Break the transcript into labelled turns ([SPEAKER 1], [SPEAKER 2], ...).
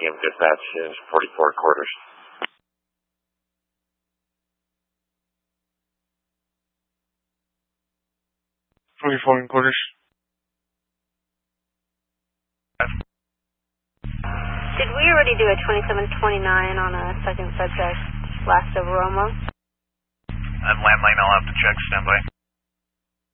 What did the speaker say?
[SPEAKER 1] ATM dispatch is 44 quarters.
[SPEAKER 2] 44 quarters.
[SPEAKER 3] Did we already do a 2729 on a second subject last over Romo?
[SPEAKER 4] Landline, I'll have to check. Stand by.